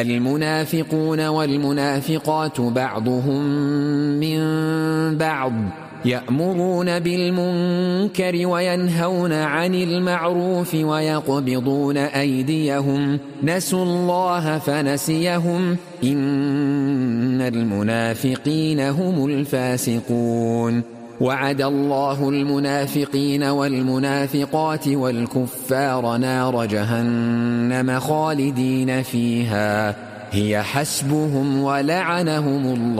المنافقون والمنافقات بعضهم من بعض يأمرون بالمنكر وينهون عن المعروف ويقبضون أيديهم نسوا الله فنسيهم إن المنافقين هم الفاسقون وعد الله المنافقين والمنافقات والكفار نار جهنم خالدين فيها هي حسبهم ولعنهم الله